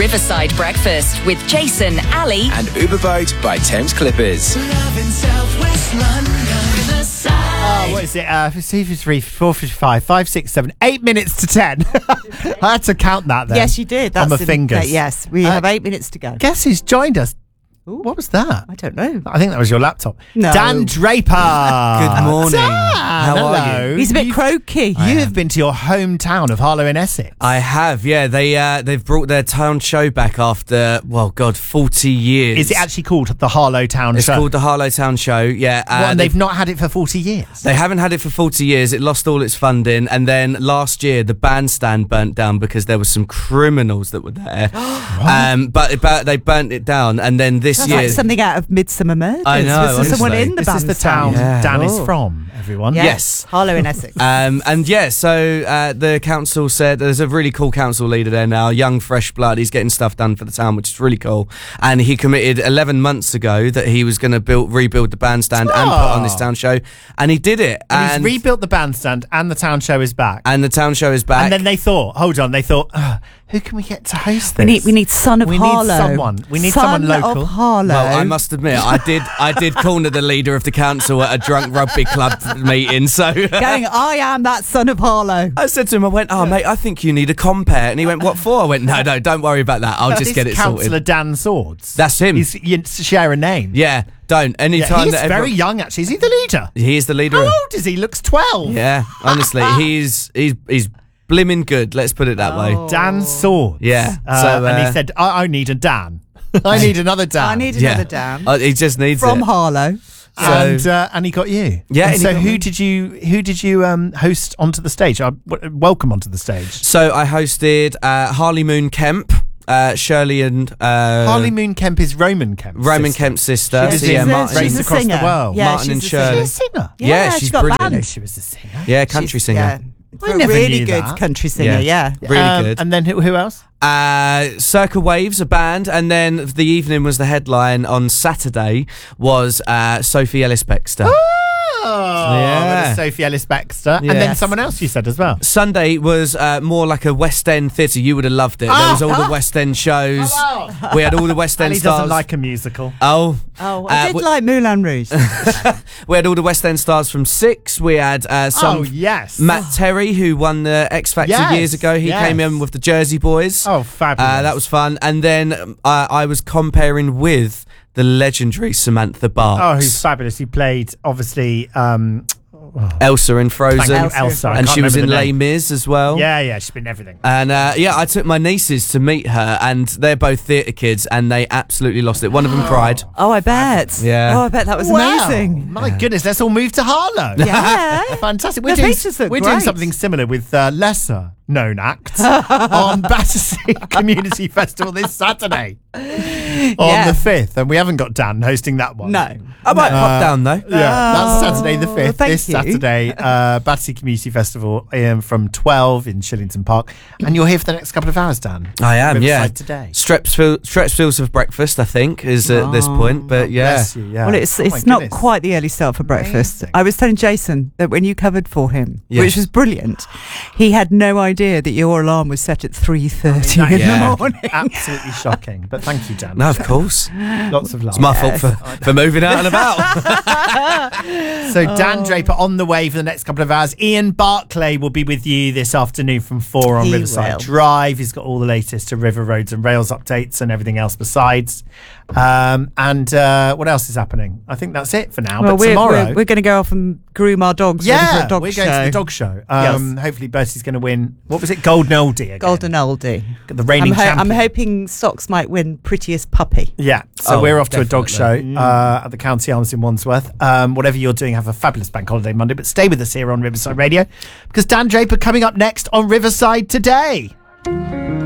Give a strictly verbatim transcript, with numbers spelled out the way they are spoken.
Riverside Breakfast with Jason, Ali, and Uber Boat by Thames Clippers. Love in South West London. Oh, what is it? Uh, three, four, five, five, six, seven, eight minutes to ten. I had to count that then. Yes, you did. That's on my in- fingers. uh, yes, we Uh, have eight minutes to go. Guess who's joined us? Ooh, what was that? I don't know. I think that was your laptop. No. Dan Draper. Good morning. Dan, How hello. are you? He's a bit You've- croaky. You have been to your hometown of Harlow in Essex. I have, yeah. They uh, they've brought their town show back after, well, God, forty years. Is it actually called the Harlow Town It's Show? called the Harlow Town Show. Yeah, uh, What, and they've they- not had it for forty years. They haven't had it for forty years. It lost all its funding, and then last year the bandstand burnt down because there were some criminals that were there. um, but, it, but they burnt it down, and then this That's year. like something out of Midsummer Murders. I know, Was there someone honestly. in the This is the bandstand? town Yeah. Dan is Oh. from, everyone. Yes. Yes. Harlow in Essex. Um, and yeah, so uh, the council said there's a really cool council leader there now, young, fresh blood. He's getting stuff done for the town, which is really cool. And he committed eleven months ago that he was going to build, rebuild the bandstand and put on this town show, and he did it. And, And he's rebuilt the bandstand and the town show is back. and the town show is back. And then they thought, hold on, they thought, "Ugh, who can we get to host we this? need we need son of We need Harlow. someone. We need son someone local. of Harlow. Well, I must admit, I did I did corner the leader of the council at a drunk rugby club meeting. So Going, I am that son of Harlow. I said to him, I went, oh, mate, I think you need a compare. And he went, what for? I went, no, no, don't worry about that. I'll Now, just this get it Councillor sorted. Dan Swords. That's him. He's, you share a name. Yeah, don't. Yeah, Anytime he's that very everyone- young, actually. Is he the leader? He is the leader. How of- old is he? Looks twelve. Yeah, honestly, he's he's he's blimmin' good. Let's put it that way. Dan Swords. Yeah. Uh, So, and he uh, said, I, I need a Dan. I need another Dan. I need Yeah, another Dan. Uh, he just needs From it. Harlow. and So- uh, and he got you. Yeah, And and he so got who me. did you who did you um, host onto the stage? Uh, w- welcome onto the stage. So I hosted uh, Harley Moon Kemp, uh, Shirley and uh, Harley Moon Kemp is Roman Kemp. Roman Kemp's sister. She's so a- yeah, she's a- Martin. she's a across the singer. world. Yeah, Martin she's and a Shirley. singer. singer. Yeah, Yeah, she's she's got a brilliant. I know band. she was a singer. Yeah, country She's- singer. Yeah. I A never really knew good that. country singer, Yeah. yeah. Really Um, good. And then who, who else? Uh, Circa Waves, a band, and then the evening was the headline on Saturday was uh, Sophie Ellis Bextor. Oh, Yeah. Sophie Ellis Baxter. And then Yes. someone else you said as well. Sunday was uh, more like a West End theatre. You would have loved it. There was all the West End shows. We had all the West End Ali stars. doesn't like a musical. Oh, Oh, I Uh, did w- like Moulin Rouge. we had all the West End stars from Six. We had uh, some Oh, yes. Matt Terry, who won the X Factor Yes, years ago. He yes. came in with the Jersey Boys. Oh, fabulous. Uh, that was fun. And then um, I, I was comparing with the legendary Samantha Barks. Oh, who's fabulous. He played, obviously, um, Elsa in Frozen. Thank you, Elsa. I And can't she was in remember the Les name. Mis as well. yeah, yeah, she's been in everything. And uh, yeah, I took my nieces to meet her, and they're both theatre kids, and they absolutely lost it. One of them cried. Oh, I bet. Yeah. Oh, I bet that was Wow. amazing. My goodness, let's all move to Harlow. Yeah. Fantastic. We're, The doing, pictures look we're doing great. something similar with uh, lesser known acts on Battersea Community Festival this Saturday on Yeah. the fifth. And we haven't got Dan hosting that one. No. I might pop down though. Yeah, that's Saturday the fifth. thank This you. Saturday, uh, Battersea Community Festival um, from twelve in Shillington Park. And you're here for the next couple of hours, Dan. I am, yeah. Riverside Today. Strepsville, Strepsville's of breakfast, I think, is at this point. But yeah, Bless you, yeah. Well, it's Oh my it's not goodness. quite the early start for breakfast. Amazing. I was telling Jason that when you covered for him, Yes. which was brilliant, he had no idea that your alarm was set at three thirty in Yeah. the morning. Absolutely shocking. But thank you, Dan. no, of course. Lots of love. It's my fault for, for moving out and about. So Dan Draper on the way for the next couple of hours. Ian Barclay will be with you this afternoon from four on He Riverside will. Drive. He's got all the latest to River Roads and Rails updates and everything else besides. Um, and uh, what else is happening? I think that's it for now. Well, but we're, tomorrow, we're, we're going to go off and groom our dogs. ready for yeah, a dog we're show. going to the dog show. Um, Hopefully, Bertie's going to win. What was it? Golden Oldie again. Golden Oldie. the reigning I'm, ho- I'm champion. hoping Socks might win Prettiest Puppy. Yeah, so Oh, we're off to a dog show definitely. uh, at the County Arms in Wandsworth. Um, whatever you're doing, have a fabulous bank holiday Monday, but stay with us here on Riverside Radio because Dan Draper coming up next on Riverside Today.